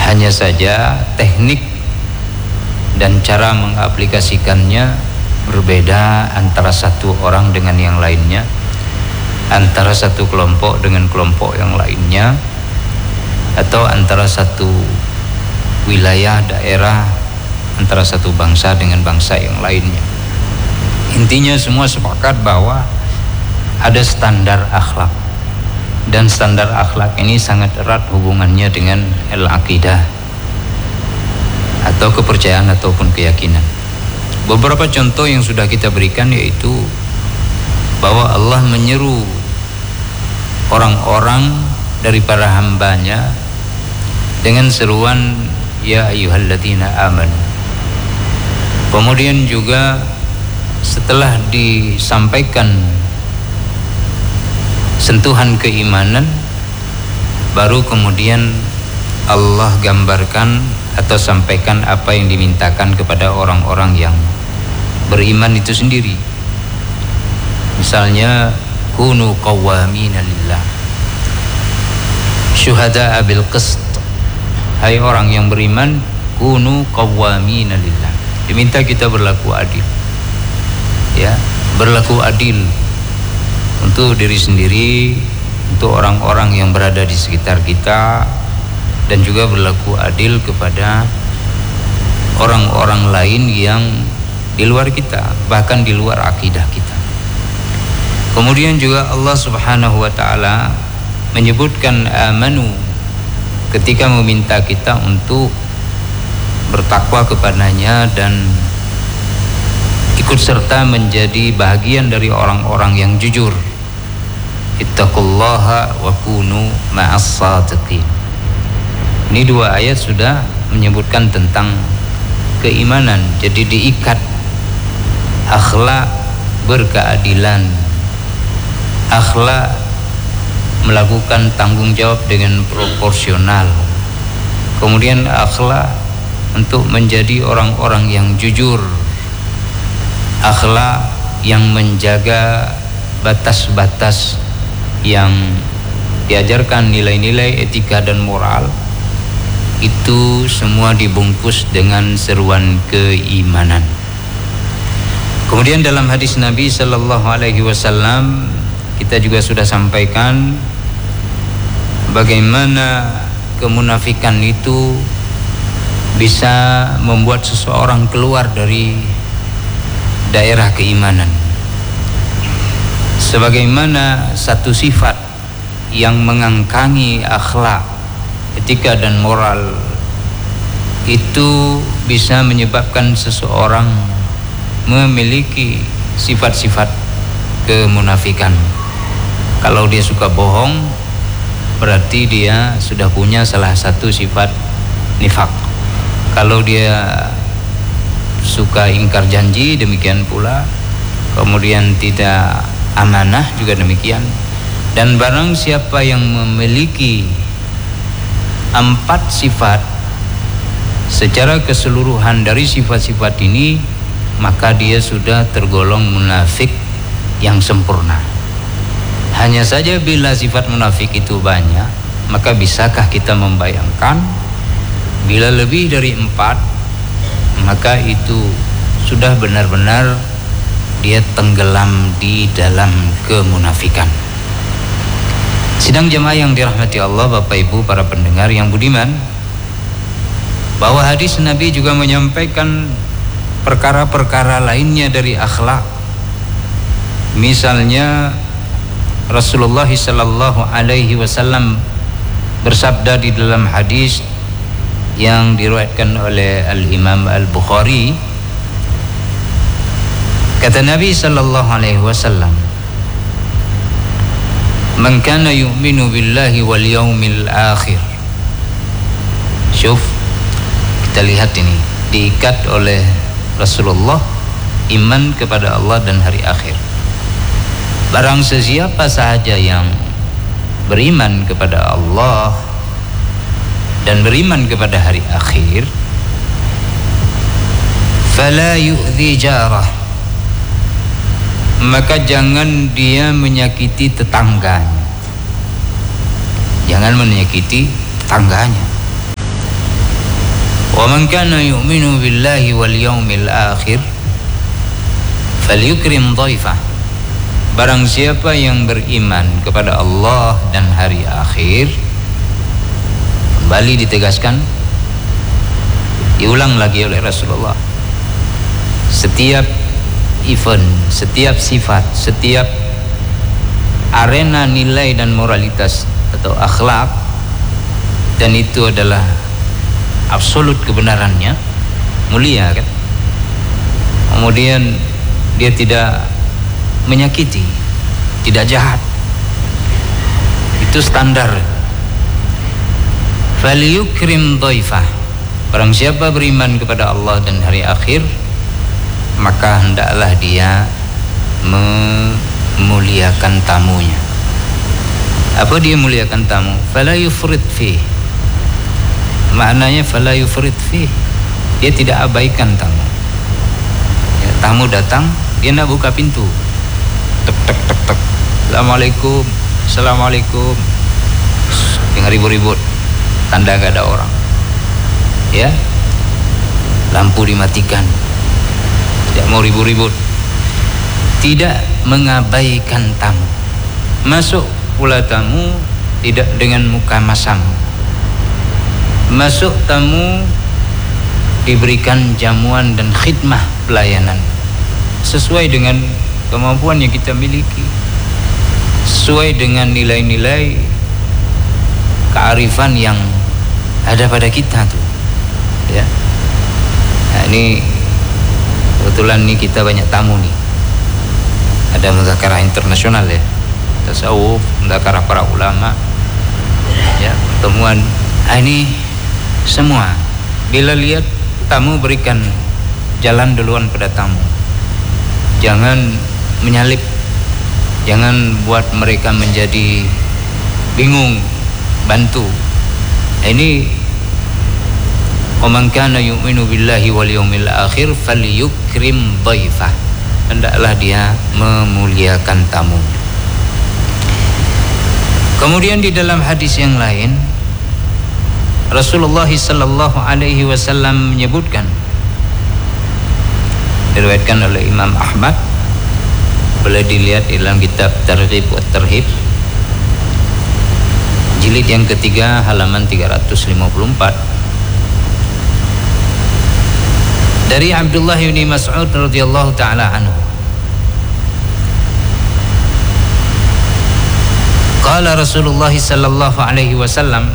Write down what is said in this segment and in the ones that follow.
Hanya saja teknik dan cara mengaplikasikannya berbeda antara satu orang dengan yang lainnya, antara satu kelompok dengan kelompok yang lainnya, atau antara satu wilayah daerah, antara satu bangsa dengan bangsa yang lainnya. Intinya semua sepakat bahwa ada standar akhlak, dan standar akhlak ini sangat erat hubungannya dengan al-aqidah atau kepercayaan ataupun keyakinan. Beberapa contoh yang sudah kita berikan yaitu bahwa Allah menyeru orang-orang dari para hambanya dengan seruan ya ayyuhalladzina amanu. Kemudian juga setelah disampaikan sentuhan keimanan, baru kemudian Allah gambarkan atau sampaikan apa yang dimintakan kepada orang-orang yang beriman itu sendiri. Misalnya kunu qawwamina lillah syuhada'a bil qist. Hai orang yang beriman, kunu qawwamina lillah, diminta kita berlaku adil, ya, berlaku adil untuk diri sendiri, untuk orang-orang yang berada di sekitar kita, dan juga berlaku adil kepada orang-orang lain yang di luar kita, bahkan di luar akidah kita. Kemudian juga Allah Subhanahu wa taala menyebutkan amanu ketika meminta kita untuk bertakwa kepadanya dan ikut serta menjadi bahagian dari orang-orang yang jujur. Ittaqullaha wa kunu ma'as shadiqin. Ini dua ayat sudah menyebutkan tentang keimanan. Jadi diikat akhlak berkeadilan, akhlak melakukan tanggung jawab dengan proporsional, kemudian akhlak untuk menjadi orang-orang yang jujur, akhlak yang menjaga batas-batas yang diajarkan, nilai-nilai etika dan moral. Itu semua dibungkus dengan seruan keimanan. Kemudian dalam hadis Nabi sallallahu alaihi wasallam kita juga sudah sampaikan bagaimana kemunafikan itu bisa membuat seseorang keluar dari daerah keimanan. Sebagaimana satu sifat yang mengangkangi akhlak, etika dan moral itu bisa menyebabkan seseorang memiliki sifat-sifat kemunafikan. Kalau dia suka bohong, berarti dia sudah punya salah satu sifat nifak. Kalau dia suka ingkar janji, demikian pula. Kemudian tidak amanah, juga demikian. Dan barang siapa yang memiliki 4 sifat secara keseluruhan dari sifat-sifat ini, maka dia sudah tergolong munafik yang sempurna. Hanya saja bila sifat munafik itu banyak, maka bisakah kita membayangkan bila lebih dari 4, maka itu sudah benar-benar dia tenggelam di dalam kemunafikan. Sidang jemaah yang dirahmati Allah, Bapak Ibu para pendengar yang budiman, bahwa hadis Nabi juga menyampaikan perkara-perkara lainnya dari akhlak. Misalnya Rasulullah sallallahu alaihi wasallam bersabda di dalam hadis yang diriwayatkan oleh Al-Imam Al-Bukhari, kata Nabi sallallahu alaihi wasallam, "Man kana yu'minu billahi wal yaumil akhir." Syuf, kita lihat ini diikat oleh Rasulullah, iman kepada Allah dan hari akhir. Barang sesiapa sahaja yang beriman kepada Allah dan beriman kepada hari akhir, fala yu'dhi jarah, maka jangan dia menyakiti tetangganya. Jangan menyakiti tetangganya. Wa man kana yu'minu billahi wal yawmil akhir falyukrim dhaifah. Barang siapa yang beriman kepada Allah dan hari akhir, kembali ditegaskan, diulang lagi oleh Rasulullah, setiap event, setiap sifat, setiap arena nilai dan moralitas atau akhlak, dan itu adalah absolut kebenarannya, mulia kan, kemudian dia tidak menyakiti, tidak jahat, itu standar. Falyukrim dhaifah. Barang siapa beriman kepada Allah dan hari akhir, maka hendaklah dia memuliakan tamunya. Apa dia muliakan tamu? Fala yufrid fi. Maknanya fala yufrid fi, dia tidak abaikan tamu. Ya, tamu datang, dia nak buka pintu, tek tek tek tek, assalamualaikum, assalamualaikum, dengan ribut-ribut, tanda gak ada orang, ya, lampu dimatikan, tidak mau ribut-ribut, tidak mengabaikan tamu. Masuk pula tamu tidak dengan muka masam. Masuk tamu diberikan jamuan dan khidmah pelayanan sesuai dengan kemampuan yang kita miliki, sesuai dengan nilai-nilai kearifan yang ada pada kita tuh, ya. Nah, ini kebetulan nih kita banyak tamu nih. Ada muzakarah internasional ya, tasawuf, muzakarah para ulama, ya, pertemuan. Nah, ini semua bila lihat tamu berikan jalan duluan pada tamu. Jangan menyalip, jangan buat mereka menjadi bingung, bantu. Ini man kana yu'minu billahi wal yawmil akhir falyukrim dhaifah. Hendaklah dia memuliakan tamu. Kemudian di dalam hadis yang lain, Rasulullah sallallahu alaihi wasallam menyebutkan, diriwayatkan oleh Imam Ahmad, boleh dilihat di dalam kitab Targhib wa Tarhib jilid yang ketiga halaman 354, dari Abdullah bin Mas'ud radhiyallahu taala anhu, qala Rasulullah sallallahu alaihi wasallam,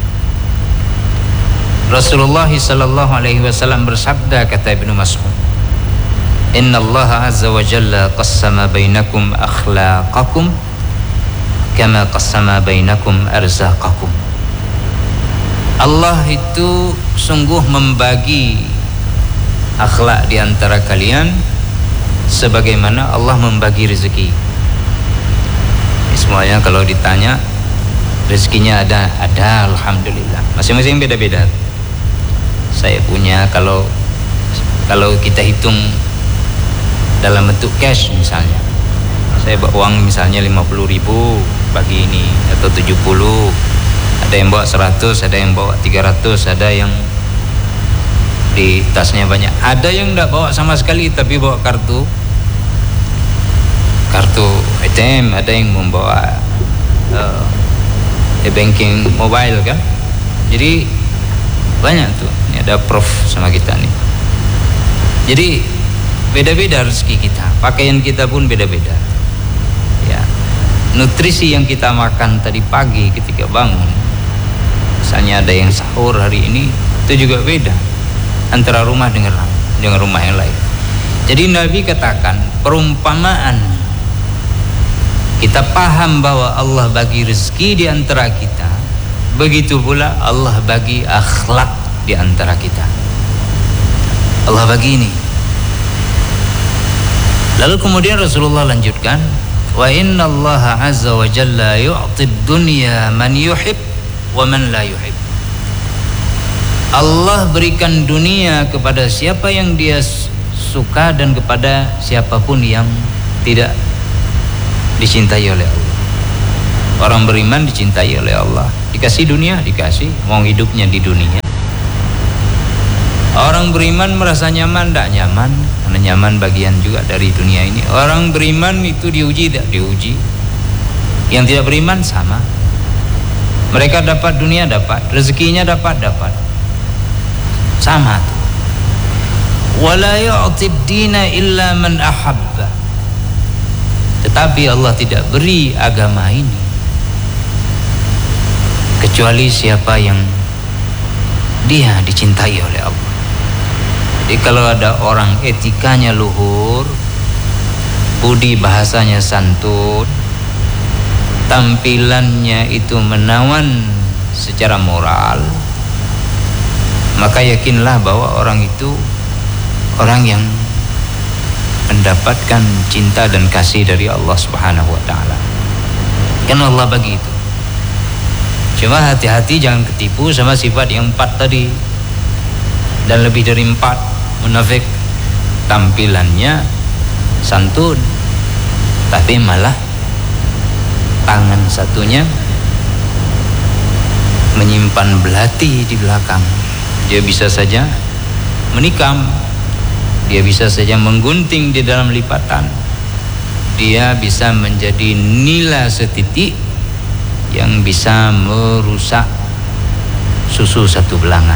Rasulullah sallallahu alaihi wasallam bersabda, kata Ibnu Mas'ud, Inna Allah azza wa jalla qassama bainakum akhlaqakum kama qassama bainakum arzaqakum. Allah itu sungguh membagi akhlak di antara kalian sebagaimana Allah membagi rezeki. Semuanya kalau ditanya rezekinya ada alhamdulillah. Masing-masing beda-beda. Saya punya, kalau kita hitung dalam bentuk cash misalnya, saya bawa uang misalnya 50.000 bagi ini atau 70, ada yang bawa 100, ada yang bawa 300, ada yang di tasnya banyak, ada yang enggak bawa sama sekali tapi bawa kartu ATM, ada yang membawa e-banking mobile kan. Jadi banyak tuh. Ini ada prof sama kita nih. Jadi beda-beda rezeki kita, pakaian kita pun beda-beda. Ya, nutrisi yang kita makan tadi pagi ketika bangun, misalnya ada yang sahur hari ini, itu juga beda antara rumah dengan rumah yang lain. Jadi Nabi katakan, perumpamaan kita paham bahwa Allah bagi rezeki di antara kita, begitu pula Allah bagi akhlak di antara kita. Allah bagi ini. Lalu kemudian Rasulullah lanjutkan, wa inna Allah azza wa jalla yu'ti dunya man yuhib wa man la yuhib. Allah berikan dunia kepada siapa yang dia suka dan kepada siapapun yang tidak dicintai oleh Allah. Orang beriman dicintai oleh Allah, dikasih dunia, dikasih, mau hidupnya di dunia. Orang beriman merasa nyaman, tidak nyaman, karena nyaman bagian juga dari dunia ini. Orang beriman itu diuji, tidak diuji. Yang tidak beriman sama. Mereka dapat dunia, dapat rezekinya, dapat sama. Wala yu'tid dina illa man ahabba. Tetapi Allah tidak beri agama ini kecuali siapa yang dia dicintai oleh Allah. Jadi kalau ada orang etikanya luhur, budi bahasanya santun, tampilannya itu menawan secara moral, maka yakinlah bahwa orang itu orang yang mendapatkan cinta dan kasih dari Allah Subhanahu wa taala. Kan Allah bagi itu. Cuma hati-hati jangan ketipu sama sifat yang 4 tadi. Dan lebih dari 4, munafik tampilannya santun, tapi malah tangan satunya menyimpan belati di belakang. Dia bisa saja menikam, dia bisa saja menggunting di dalam lipatan, dia bisa menjadi nila setitik yang bisa merusak susu satu belanga.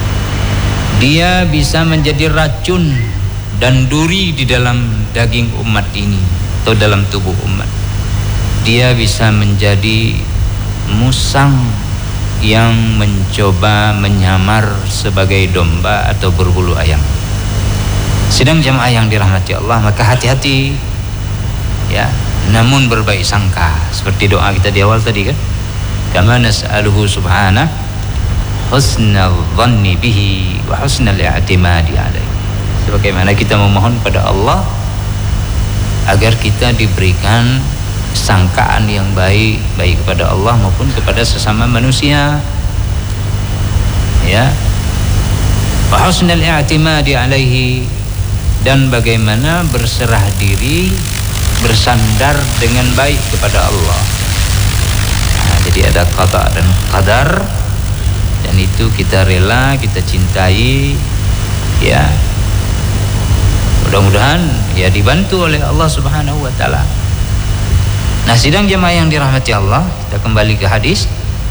Dia bisa menjadi racun dan duri di dalam daging umat ini atau dalam tubuh umat. Dia bisa menjadi musang yang mencoba menyamar sebagai domba atau berbulu ayam. Sedang jamaah yang dirahmati Allah, maka hati-hati ya, namun berbaik sangka, seperti doa kita di awal tadi kan, kama nas'aluhu subhanahu husnal dhanni bihi wa husnal i'timadi alaihi. Sebagaimana kita memohon pada Allah agar kita diberikan sangkaan yang baik, baik kepada Allah maupun kepada sesama manusia, ya, wa husnal i'timadi alaihi, dan bagaimana berserah diri, bersandar dengan baik kepada Allah. Nah, jadi ada qada dan qadar, dan itu kita rela, kita cintai, ya. Mudah-mudahan ya dibantu oleh Allah Subhanahu wa taala. Nah, sidang jemaah yang dirahmati Allah, kita kembali ke hadis.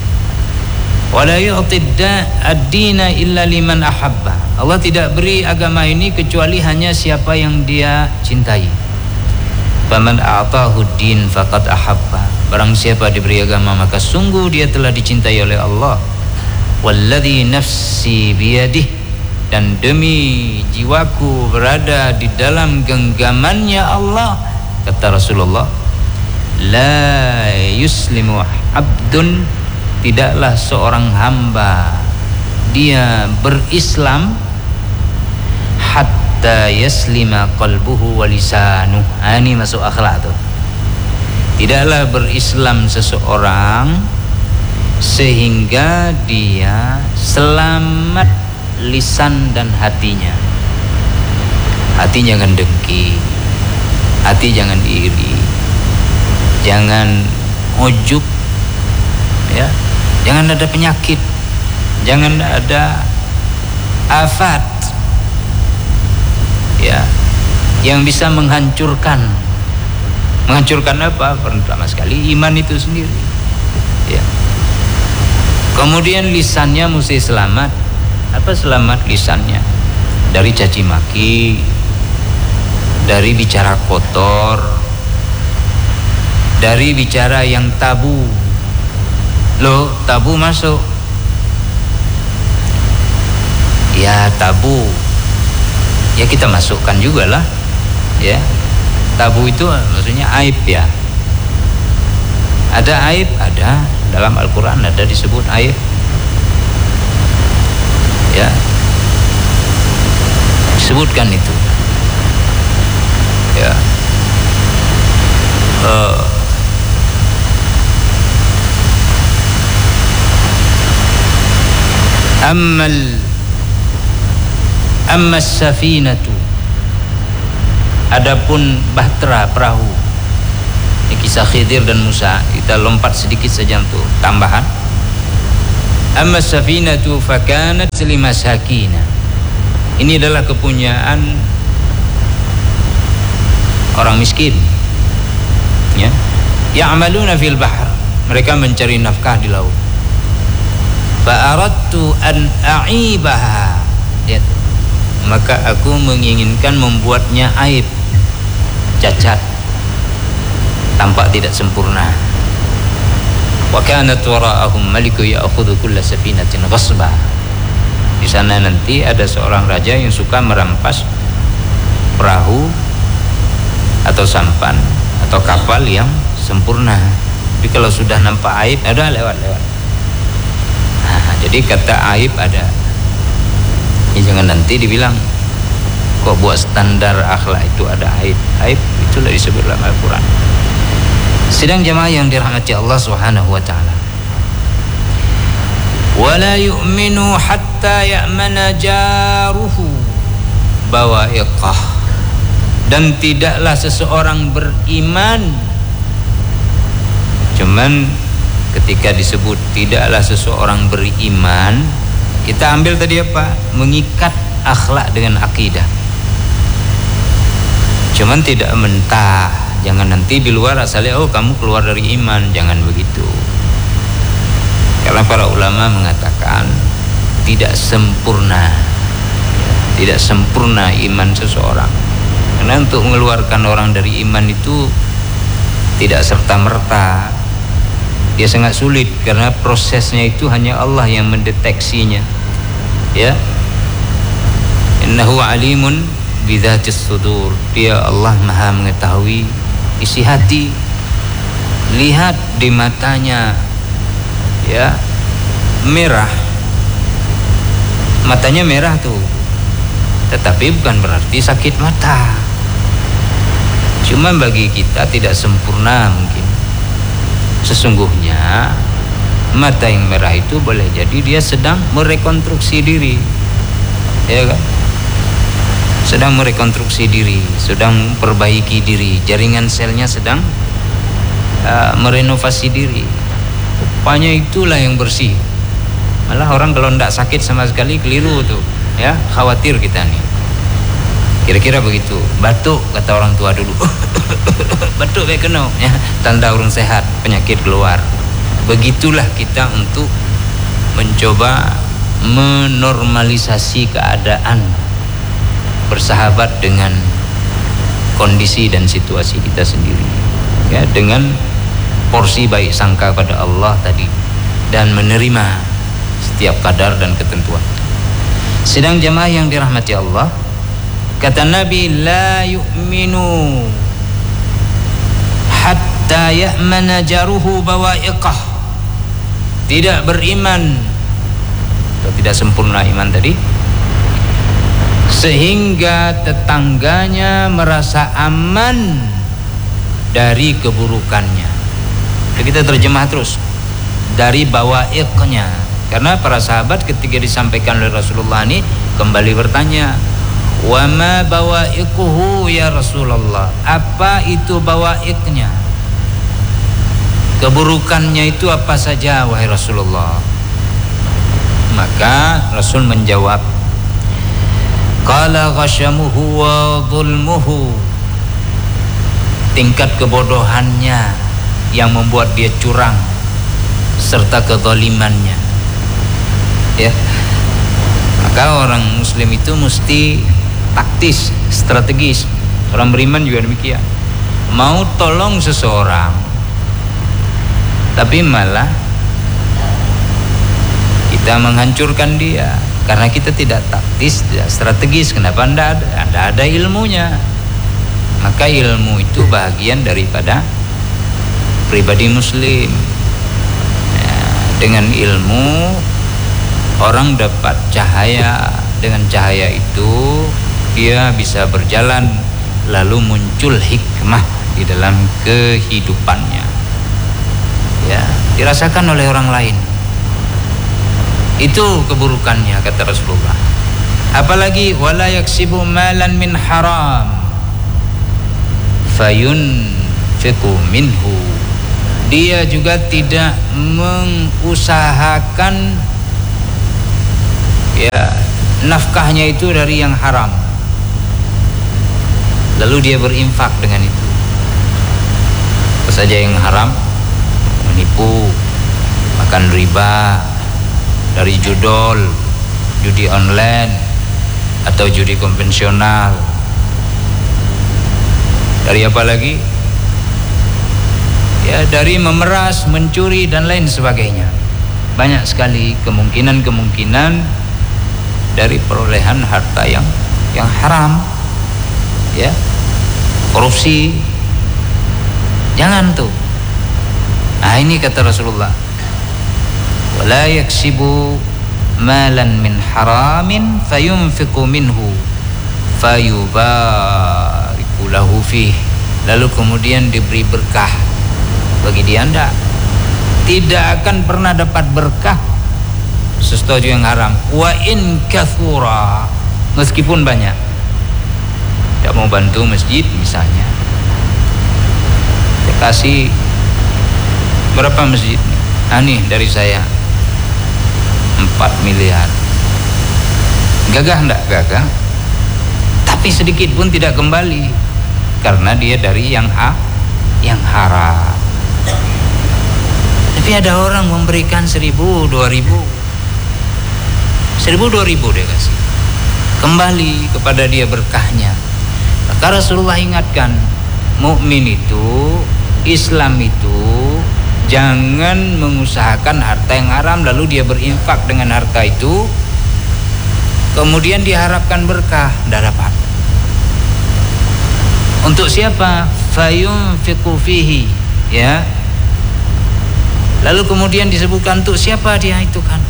Wala yu'tid ad-dina illa liman ahabba. Allah tidak beri agama ini kecuali hanya siapa yang dia cintai. Faman a'tahu din faqad ahabba. Barang siapa diberi agama maka sungguh dia telah dicintai oleh Allah. Walladzi nafsi biyadih, dan demi jiwaku berada di dalam genggamannya Allah, kata Rasulullah, la yuslimu abdun, tidaklah seorang hamba dia berislam hatta yaslima qalbuhu wa lisanuh. Ini masuk akhlak tuh. Tidaklah berislam seseorang sehingga dia selamat lisan dan hatinya. Hati jangan dengki, hati jangan iri, jangan ujub, ya, jangan ada penyakit, jangan ada afat, ya, yang bisa menghancurkan apa? Pertama sekali iman itu sendiri, ya. Kemudian lisannya mesti selamat. Apa selamat lisannya? Dari caci maki, dari bicara kotor, dari bicara yang tabu. Loh, tabu masuk. Ya, tabu. Ya kita masukkan juga lah. Ya. Tabu itu maksudnya aib, ya. Ada aib, ada. Dalam Al-Quran ada disebut aib. Ya. Disebutkan itu. Ya. Amma safinatu, adapun bahtera perahu. Ini kisah Khidir dan Musa, kita lompat sedikit saja untuk tambahan. Amma safinatu fakanat limasakina, Ini adalah kepunyaan orang miskin, ya. Ya'maluna fil bahr, mereka mencari nafkah di laut. Fa aradtu an a'ibaha, lihat, maka aku menginginkan membuatnya aib, cacat, tampak tidak sempurna. Wa kanat wara'ahum maliku ya'khudhu kulla safinatin ghasba. Di sana nanti ada seorang raja yang suka merampas perahu atau sampan atau kapal yang sempurna. Tapi kalau sudah nampak aib, ada lewat. Nah, jadi kata aib ada. Ya, jangan nanti dibilang kok buat standar akhlak itu ada aib. Aib itulah disebut dalam Al-Quran. Sedang jamaah yang dirahmati Allah Subhanahu wa taala. Wala yu'minu hatta ya'mana jaruhu bawa'iqah, dan tidaklah seseorang beriman, cuman ketika disebut tidaklah seseorang beriman, kita ambil tadi apa? Mengikat akhlak dengan akidah. Cuman tidak mentah, jangan nanti di luar asalnya oh kamu keluar dari iman, jangan begitu. Karena para ulama mengatakan tidak sempurna iman seseorang. Karena untuk mengeluarkan orang dari iman itu tidak serta-merta, dia sangat sulit karena prosesnya itu hanya Allah yang mendeteksinya. Ya, innahu alimun bidzatis sudur, dia Allah maha mengetahui isi hati. Lihat di matanya, ya, merah, matanya merah tuh, tetapi bukan berarti sakit mata. Cuma bagi kita tidak sempurna mungkin. Sesungguhnya mata yang merah itu boleh jadi dia sedang merekonstruksi diri, ya kan? Sedang merekonstruksi diri, sedang memperbaiki diri, jaringan selnya sedang merenovasi diri. Rupanya itulah yang bersih. Malah orang kalau tidak sakit sama sekali keliru tuh, ya, khawatir kita nih. Kira-kira begitu. Batuk kata orang tua dulu. Batuk baik kena, ya, tanda orang sehat, penyakit keluar. Begitulah kita untuk mencoba menormalisasi keadaan, bersahabat dengan kondisi dan situasi kita sendiri, ya, dengan porsi baik sangka pada Allah tadi dan menerima setiap kadar dan ketentuan. Sedang jamaah yang dirahmati Allah, kata Nabi, la yu'minu hatta ya'mana jaruhu bawa'iqah, tidak beriman atau tidak sempurna iman tadi sehingga tetangganya merasa aman dari keburukannya. Kita terjemah terus dari bawa'iqnya, karena para sahabat ketika disampaikan oleh Rasulullah ini kembali bertanya, wa ma bawa'iquhu ya Rasulullah, apa itu bawa'iqnya, keburukannya itu apa saja wahai Rasulullah? Maka Rasul menjawab, qala ghasyamuhu wa dhulmuhu, tingkat kebodohannya yang membuat dia curang serta kezalimannya, ya. Maka orang muslim itu mesti taktis, strategis. Orang beriman juga demikian. Mau tolong seseorang tapi malah kita menghancurkan dia karena kita tidak taktis, tidak strategis. Kenapa? Anda ada ilmunya. Maka ilmu itu bagian daripada pribadi muslim, ya, dengan ilmu orang dapat cahaya, dengan cahaya itu dia bisa berjalan, lalu muncul hikmah di dalam kehidupannya, ya, dirasakan oleh orang lain. Itu keburukannya kata Rasulullah. Apalagi wala yaksibu malan min haram fayunfiqu minhu, dia juga tidak mengusahakan, ya, nafkahnya itu dari yang haram, lalu dia berinfak dengan itu. Apa saja yang haram, menipu, makan riba, dari judol, judi online atau judi konvensional, dari apa lagi? Ya, dari memeras, mencuri dan lain sebagainya. Banyak sekali kemungkinan dari perolehan harta yang haram. Ya, korupsi, jangan tuh. Nah, ini kata Rasulullah, wala yaksibu malan min haramin fayunfiqu minhu fayubariku lahu fih. Lalu kemudian diberi berkah bagi dia. Tidak akan pernah dapat berkah sesuatu yang haram. Wa in kathura, meskipun banyak. Tidak mau bantu masjid misalnya, saya kasih berapa masjid? Nih dari saya 4 miliar. Gagah enggak? Gagah. Tapi sedikit pun tidak kembali, karena dia dari yang haram. Tapi ada orang memberikan 1.000, 2.000, 1.000, 2.000 dia kasih, kembali kepada dia berkahnya. Maka Rasulullah ingatkan, mukmin itu, Islam itu jangan mengusahakan harta yang haram lalu dia berinfak dengan harta itu, kemudian diharapkan berkah, tidak dapat. Untuk siapa? Fayunfiqu fihi, ya. Lalu kemudian disebutkan untuk siapa dia itu kan?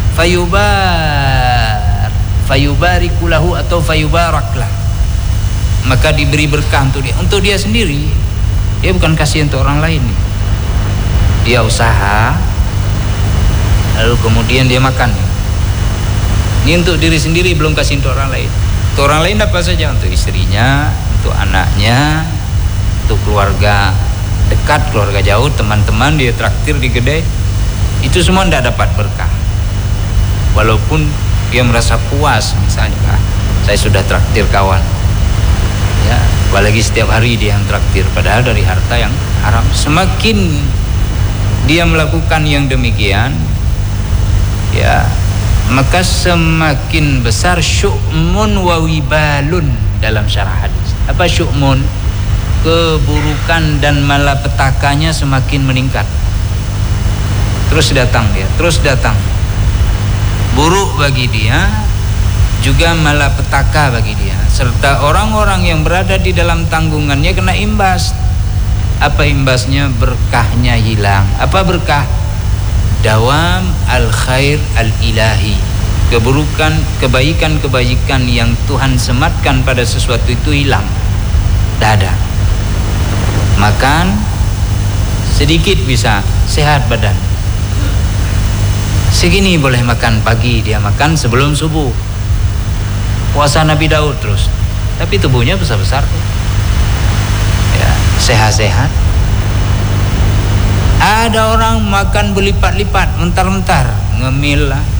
Fayubariku lahu atau fayubaraklah. Maka diberi berkah untuk dia sendiri. Dia bukan kasih untuk orang lain. Dia usaha, lalu kemudian dia makan. Ini untuk diri sendiri, belum kasih untuk orang lain. Untuk orang lain apa saja? Untuk istrinya, untuk anaknya, untuk keluarga dekat, keluarga jauh, teman-teman dia traktir di kedai. Itu semua tidak dapat berkah. Walaupun dia merasa puas, misalnya, saya sudah traktir kawan, ya, apalagi setiap hari dia yang traktir, padahal dari harta yang haram. Semakin dia melakukan yang demikian, ya, maka semakin besar syu'mun wa wibalun dalam syarah hadis. Apa syu'mun? Keburukan dan malapetakanya semakin meningkat. Terus datang dia, terus datang. Buruk bagi dia, juga malapetaka bagi dia, serta orang-orang yang berada di dalam tanggungannya kena imbas. Apa imbasnya? Berkahnya hilang. Apa berkah? Dawam al-khair al-ilahi. Keburukan, kebaikan-kebaikan yang Tuhan sematkan pada sesuatu itu hilang. Tidak ada. Makan sedikit bisa sehat badan. Segini boleh makan pagi, dia makan sebelum subuh. Puasa Nabi Daud terus, tapi tubuhnya besar-besar, ya, sehat-sehat. Ada orang makan berlipat-lipat, mentar-mentar, ngemil lah.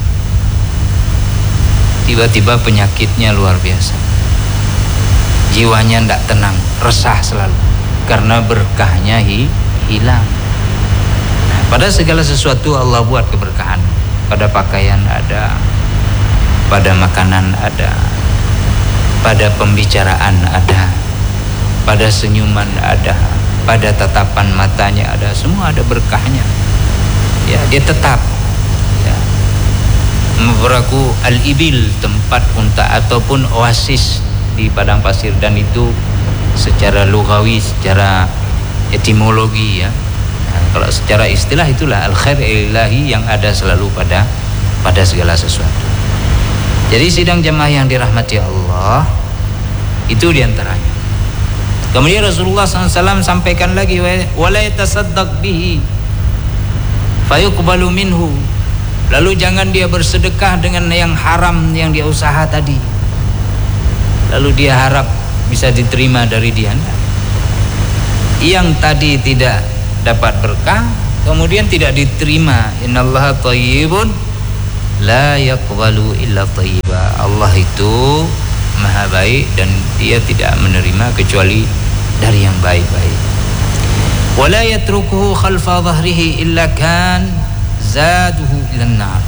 Tiba-tiba penyakitnya luar biasa. Jiwanya tidak tenang, resah selalu, karena berkahnya hilang. Nah, pada segala sesuatu Allah buat keberkahan. Pada pakaian ada, pada makanan ada, pada pembicaraan ada, pada senyuman ada, pada tatapan matanya ada, semua ada berkahnya. Ya, dia tetap, ya, memberaku al-ibil, tempat unta ataupun oasis di padang pasir, dan itu secara lughawi, secara etimologi, ya. Nah, kalau secara istilah itulah al-khair ilahi yang ada selalu pada segala sesuatu. Jadi sidang jamaah yang dirahmati Allah, itu diantaranya. Kemudian Rasulullah SAW sampaikan lagi, wala yatasaddaq bihi fayuqbalu minhu. Lalu jangan dia bersedekah dengan yang haram yang dia usaha tadi, lalu dia harap bisa diterima dari dia. Yang tadi tidak dapat berkah, kemudian tidak diterima. Innallaha thayyibun la yaqbalu illa thayyiba. Allah itu maha baik dan dia tidak menerima kecuali dari yang baik-baik. Wala yatrukuhu khalfa dhahrihi illa kan zaduhu ilan nar.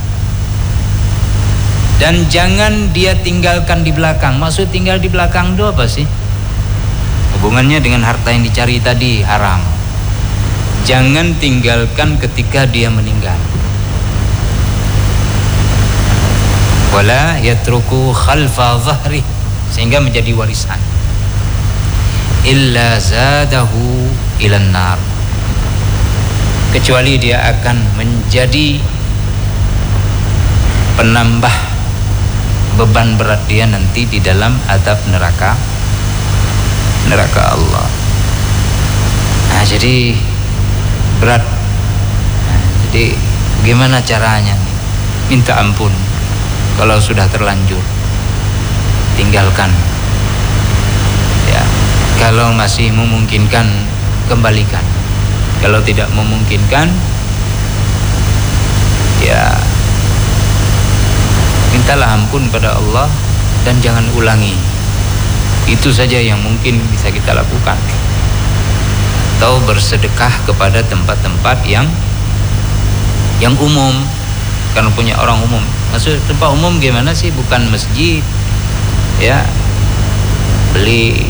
Dan jangan dia tinggalkan di belakang. Maksud tinggal di belakang itu apa sih? Hubungannya dengan harta yang dicari tadi haram. Jangan tinggalkan ketika dia meninggal. Wala yatruku khalfa dhahri, sehingga menjadi warisan. Illa zadahu ilan nar, kecuali dia akan menjadi penambah beban berat dia nanti di dalam azab neraka Allah. Nah, jadi berat. Nah, jadi bagaimana caranya? Minta ampun. Kalau sudah terlanjur, tinggalkan. Ya, kalau masih memungkinkan, kembalikan. Kalau tidak memungkinkan, ya mintalah ampun pada Allah dan jangan ulangi. Itu saja yang mungkin bisa kita lakukan. Atau bersedekah kepada tempat-tempat yang umum, karena punya orang umum. Maksud tempat umum gimana sih? Bukan masjid, ya. Beli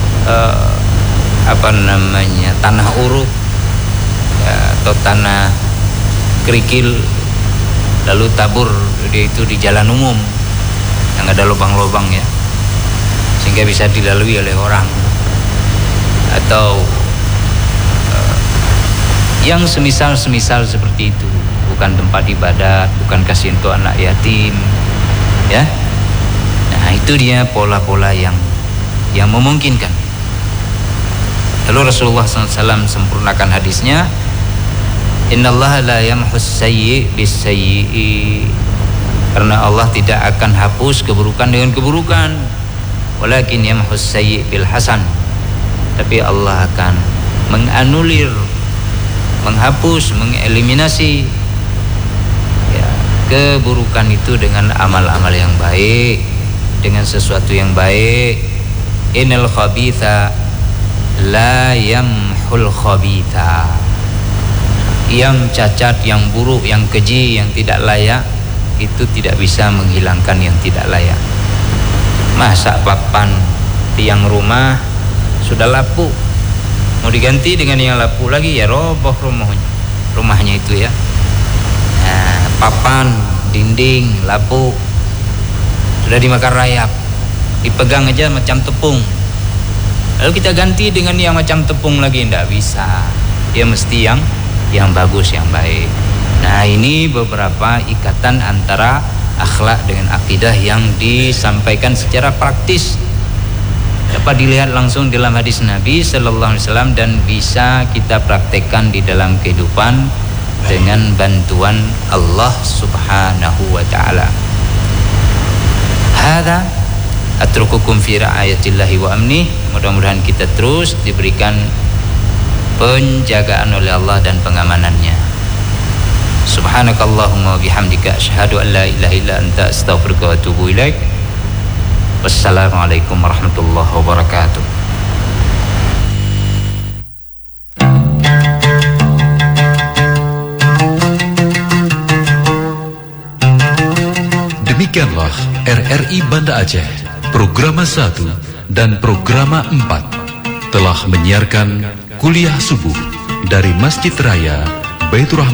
tanah uruk, ya, atau tanah kerikil, lalu tabur dia itu di jalan umum yang ada lubang-lubang, ya, sehingga bisa dilalui oleh orang. Atau yang semisal seperti itu. Bukan tempat ibadat, bukan kasih untuk anak yatim, ya. Nah, itu dia pola-pola yang memungkinkan. Lalu Rasulullah SAW sempurnakan hadisnya, innallaha la yamhus sayyi bis sayyi, karena Allah tidak akan hapus keburukan dengan keburukan, walakin yamhus sayyi bil hasan, tapi Allah akan menganulir, menghapus, mengeliminasi keburukan itu dengan amal-amal yang baik, dengan sesuatu yang baik. Innal khabitha la yamhul khabitha. Yang cacat, yang buruk, yang keji, yang tidak layak, itu tidak bisa menghilangkan yang tidak layak. Masa papan tiang rumah sudah lapuk, mau diganti dengan yang lapuk lagi, ya roboh rumahnya itu, ya. Nah, papan, dinding, lapuk sudah dimakan rayap, dipegang aja macam tepung, lalu kita ganti dengan yang macam tepung lagi, tidak bisa. Dia mesti yang bagus, yang baik. Nah, ini beberapa ikatan antara akhlak dengan akidah yang disampaikan secara praktis, dapat dilihat langsung dalam hadis Nabi Sallallahu Alaihi Wasallam dan bisa kita praktekkan di dalam kehidupan dengan bantuan Allah Subhanahu wa taala. Hadza atrukukum fi ra'ayatillahi wa amnih. Mudah-mudahan kita terus diberikan penjagaan oleh Allah dan pengamanannya. Subhanakallahumma wa bihamdika asyhadu an la ilaha illa anta astaghfiruka wa atubu ilaik. Wassalamualaikum warahmatullahi wabarakatuh. Demikianlah RRI Banda Aceh, Programa 1 dan Programa 4 telah menyiarkan kuliah subuh dari Masjid Raya Baitur Rahman